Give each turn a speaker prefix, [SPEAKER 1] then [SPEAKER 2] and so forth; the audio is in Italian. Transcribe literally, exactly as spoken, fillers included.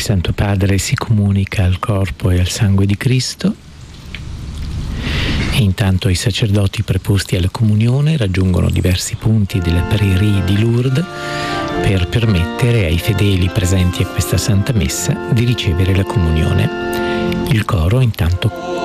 [SPEAKER 1] Santo Padre si comunica al corpo e al sangue di Cristo, e intanto i sacerdoti preposti alla comunione raggiungono diversi punti della Prairie di Lourdes per permettere ai fedeli presenti a questa Santa Messa di ricevere la comunione. Il coro intanto